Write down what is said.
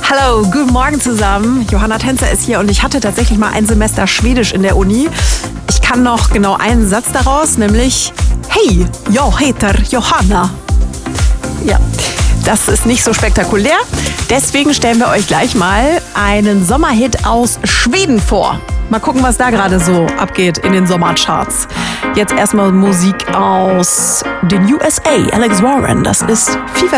Hallo, guten Morgen zusammen. Johanna Tänzer ist hier und ich hatte tatsächlich mal ein Semester Schwedisch in der Uni. Ich kann noch genau einen Satz daraus, nämlich Hej, jag heter Johanna. Ja, das ist nicht so spektakulär. Deswegen stellen wir euch gleich mal einen Sommerhit aus Schweden vor. Mal gucken, was da gerade so abgeht in den Sommercharts. Jetzt erstmal Musik aus den USA. Alex Warren, das ist Fever